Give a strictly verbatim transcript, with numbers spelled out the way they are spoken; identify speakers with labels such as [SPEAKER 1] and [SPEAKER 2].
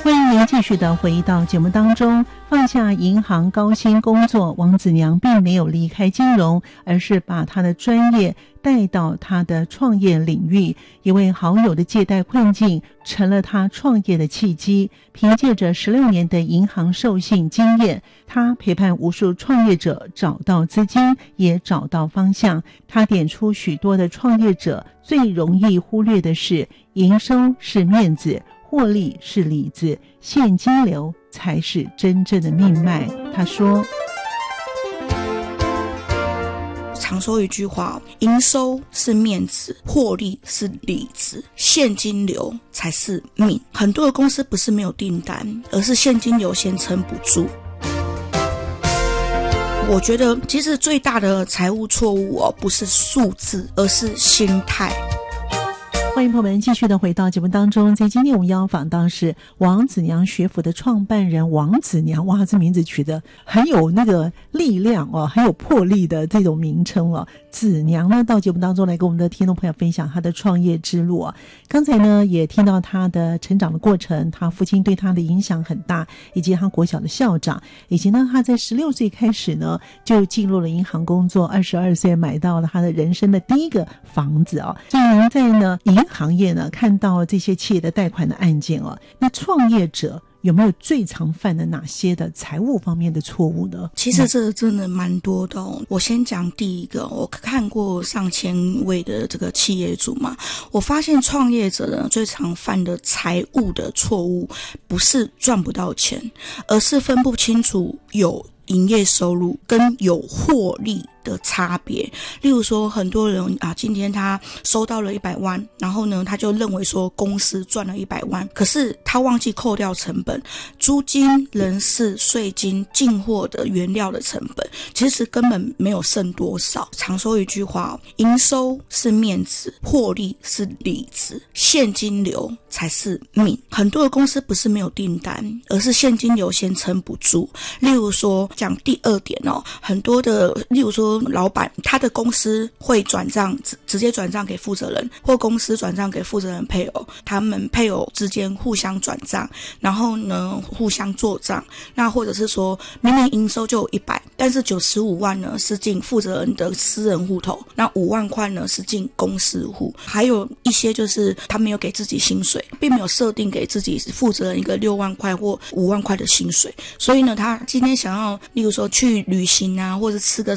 [SPEAKER 1] 欢迎您继续的回到节目当中。放下银行高薪工作，王子娘并没有离开金融，而是把她的专业带到她的创业领域。一位好友的借贷困境成了她创业的契机。凭借着十六年的银行授信经验，她陪伴无数创业者找到资金，也找到方向。她点出许多的创业者最容易忽略的是，营收是面子，获利是里子，现金流才是真正的命脉。他说，
[SPEAKER 2] 常说一句话，营收是面子，获利是里子，现金流才是命。很多的公司不是没有订单，而是现金流先撑不住。我觉得其实最大的财务错误哦，不是数字，而是心态。
[SPEAKER 1] 欢迎朋友们继续的回到节目当中。在今天我们邀访到是王子娘学府的创办人王子娘。哇，这名字取得很有那个力量哦，很有魄力的这种名称哦。子娘呢到节目当中来跟我们的听众朋友分享她的创业之路啊。刚才呢也听到她的成长的过程，她父亲对她的影响很大，以及她国小的校长，以及呢她在十六岁开始呢就进入了银行工作，二十二岁买到了她的人生的第一个房子啊。所以您在呢银行业呢看到这些企业的贷款的案件哦，那创业者有没有最常犯的哪些的财务方面的错误呢？
[SPEAKER 2] 其实这真的蛮多的哦。我先讲第一个，我看过上千位的这个企业主嘛，我发现创业者呢最常犯的财务的错误，不是赚不到钱，而是分不清楚有营业收入跟有获利的差别。例如说很多人啊，今天他收到了一百万，然后呢他就认为说公司赚了一百万，可是他忘记扣掉成本，租金、人事、税金、进货的原料的成本，其实根本没有剩多少。常说一句话，营收是面子，获利是里子，现金流才是命。很多的公司不是没有订单，而是现金流先撑不住。例如说讲第二点哦，很多的例如说老板他的公司会转账，直接转账给负责人，或公司转账给负责人配偶，他们配偶之间互相转账，然后呢互相做账。那或者是说明明营收就有一百，但是九十五万呢是进负责人的私人户头，那五万块呢是进公司户。还有一些就是他没有给自己薪水，并没有设定给自己负责人一个六万块或五万块的薪水，所以呢他今天想要例如说去旅行啊，或者吃个